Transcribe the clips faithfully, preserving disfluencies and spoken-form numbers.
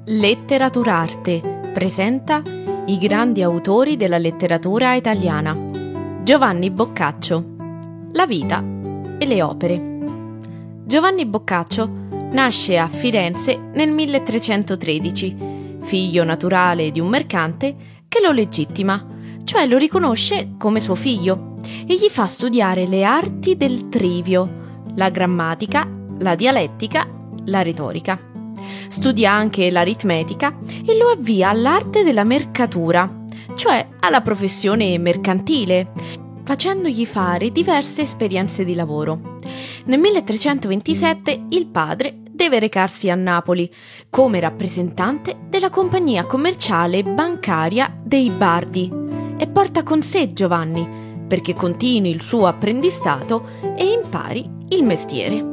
Letteraturarte presenta i grandi autori della letteratura italiana. Giovanni Boccaccio. La vita e le opere. Giovanni Boccaccio nasce a Firenze nel milletrecentotredici, figlio naturale di un mercante che lo legittima, cioè lo riconosce come suo figlio, e gli fa studiare le arti del trivio, la grammatica, la dialettica, la retorica. Studia anche l'aritmetica e lo avvia all'arte della mercatura, cioè alla professione mercantile, facendogli fare diverse esperienze di lavoro. Nel milletrecentoventisette il padre deve recarsi a Napoli come rappresentante della compagnia commerciale bancaria dei Bardi e porta con sé Giovanni perché continui il suo apprendistato e impari il mestiere.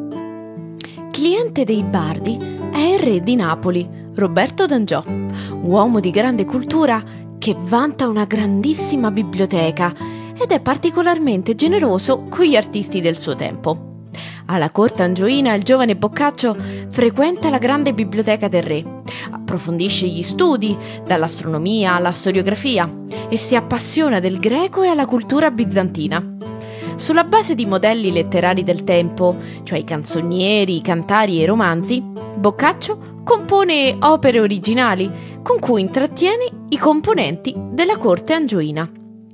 Cliente dei Bardi è il re di Napoli, Roberto d'Angiò, uomo di grande cultura che vanta una grandissima biblioteca ed è particolarmente generoso con gli artisti del suo tempo. Alla corte angioina il giovane Boccaccio frequenta la grande biblioteca del re, approfondisce gli studi, dall'astronomia alla storiografia, e si appassiona del greco e alla cultura bizantina. Sulla base di modelli letterari del tempo, cioè i canzonieri, i cantari e i romanzi, Boccaccio compone opere originali con cui intrattiene i componenti della corte angioina.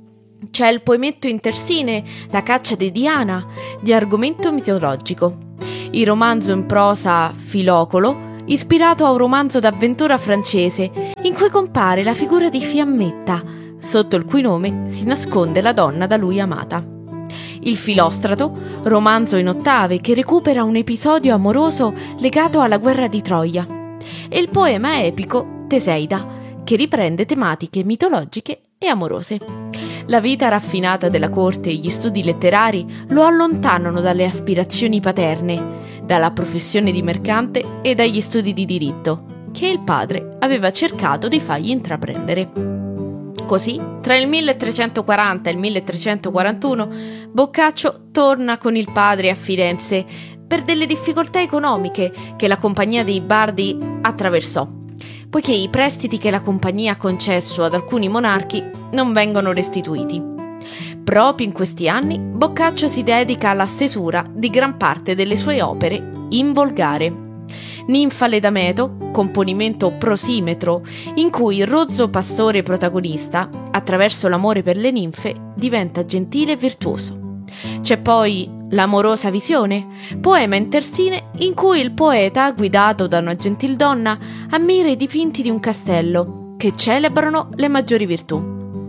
C'è il poemetto in terzine La caccia di Diana, di argomento mitologico, il romanzo in prosa Filocolo, ispirato a un romanzo d'avventura francese in cui compare la figura di Fiammetta, sotto il cui nome si nasconde la donna da lui amata. Il Filostrato, romanzo in ottave che recupera un episodio amoroso legato alla guerra di Troia, e il poema epico Teseida, che riprende tematiche mitologiche e amorose. La vita raffinata della corte e gli studi letterari lo allontanano dalle aspirazioni paterne, dalla professione di mercante e dagli studi di diritto, che il padre aveva cercato di fargli intraprendere. Così, tra il milletrecentoquaranta e il milletrecentoquarantuno, Boccaccio torna con il padre a Firenze per delle difficoltà economiche che la compagnia dei Bardi attraversò, poiché i prestiti che la compagnia ha concesso ad alcuni monarchi non vengono restituiti. Proprio in questi anni, Boccaccio si dedica alla stesura di gran parte delle sue opere in volgare. Ninfale d'Ameto, componimento prosimetro, in cui il rozzo pastore protagonista, attraverso l'amore per le ninfe, diventa gentile e virtuoso. C'è poi L'amorosa visione, poema in terzine in cui il poeta, guidato da una gentildonna, ammira i dipinti di un castello che celebrano le maggiori virtù.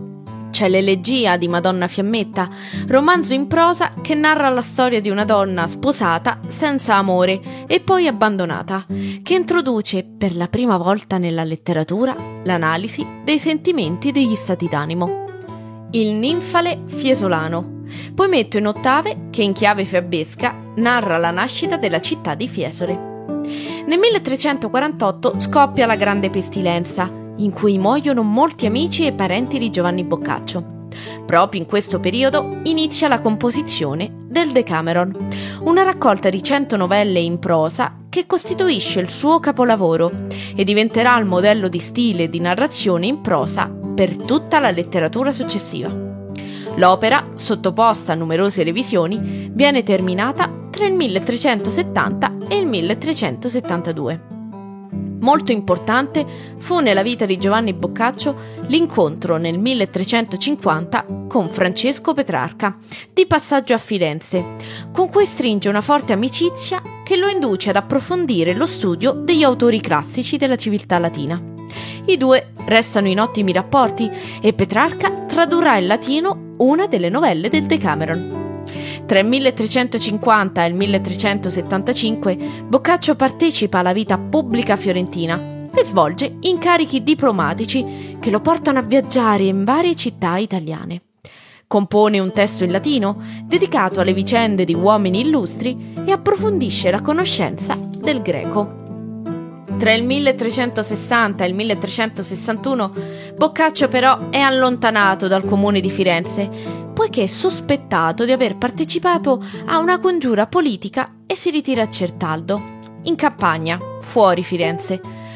C'è l'Elegia di Madonna Fiammetta, romanzo in prosa che narra la storia di una donna sposata senza amore e poi abbandonata, che introduce per la prima volta nella letteratura l'analisi dei sentimenti e degli stati d'animo. Il Ninfale Fiesolano, poemetto in ottave che in chiave fiabesca narra la nascita della città di Fiesole. Nel milletrecentoquarantotto scoppia la grande pestilenza, in cui muoiono molti amici e parenti di Giovanni Boccaccio. Proprio in questo periodo inizia la composizione del Decameron, una raccolta di cento novelle in prosa che costituisce il suo capolavoro e diventerà il modello di stile e di narrazione in prosa per tutta la letteratura successiva. L'opera, sottoposta a numerose revisioni, viene terminata tra il milletrecentosettanta e il milletrecentosettantadue. Molto importante fu nella vita di Giovanni Boccaccio l'incontro nel milletrecentocinquanta con Francesco Petrarca, di passaggio a Firenze, con cui stringe una forte amicizia che lo induce ad approfondire lo studio degli autori classici della civiltà latina. I due restano in ottimi rapporti e Petrarca tradurrà in latino una delle novelle del Decameron. Tra il milletrecentocinquanta e il milletrecentosettantacinque Boccaccio partecipa alla vita pubblica fiorentina e svolge incarichi diplomatici che lo portano a viaggiare in varie città italiane. Compone un testo in latino dedicato alle vicende di uomini illustri e approfondisce la conoscenza del greco. Tra il milletrecentosessanta e il milletrecentosessantuno Boccaccio però è allontanato dal comune di Firenze, poiché è sospettato di aver partecipato a una congiura politica e si ritira a Certaldo, in campagna, fuori Firenze,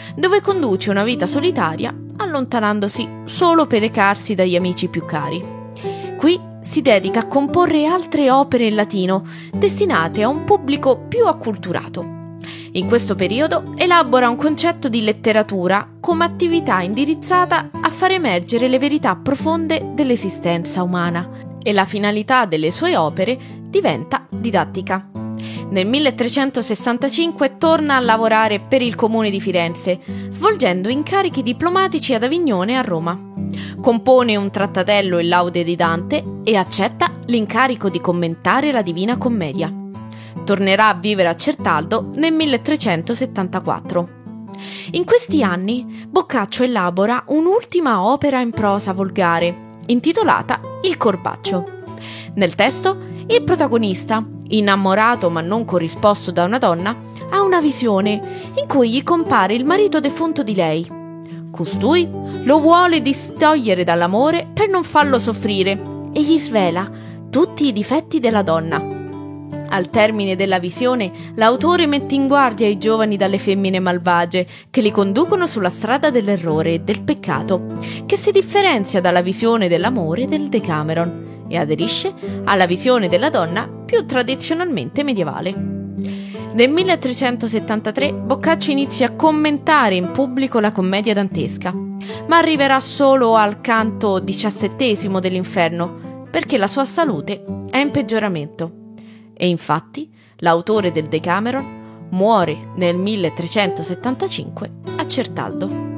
dove conduce una vita solitaria, allontanandosi solo per recarsi dagli amici più cari. Qui si dedica a comporre altre opere in latino, destinate a un pubblico più acculturato. In questo periodo elabora un concetto di letteratura come attività indirizzata a far emergere le verità profonde dell'esistenza umana, e la finalità delle sue opere diventa didattica. Nel milletrecentosessantacinque torna a lavorare per il Comune di Firenze, svolgendo incarichi diplomatici ad Avignone e a Roma. Compone un trattatello in laude di Dante e accetta l'incarico di commentare la Divina Commedia. Tornerà a vivere a Certaldo nel milletrecentosettantaquattro. In questi anni Boccaccio elabora un'ultima opera in prosa volgare, intitolata Il Corbaccio. Nel testo, il protagonista, innamorato ma non corrisposto da una donna, ha una visione in cui gli compare il marito defunto di lei. Costui lo vuole distogliere dall'amore per non farlo soffrire e gli svela tutti i difetti della donna. Al termine della visione, l'autore mette in guardia i giovani dalle femmine malvagie che li conducono sulla strada dell'errore e del peccato, che si differenzia dalla visione dell'amore del Decameron e aderisce alla visione della donna più tradizionalmente medievale. Nel milletrecentosettantatré Boccaccio inizia a commentare in pubblico la commedia dantesca, ma arriverà solo al canto diciassettesimo dell'Inferno perché la sua salute è in peggioramento. E infatti l'autore del Decameron muore nel milletrecentosettantacinque a Certaldo.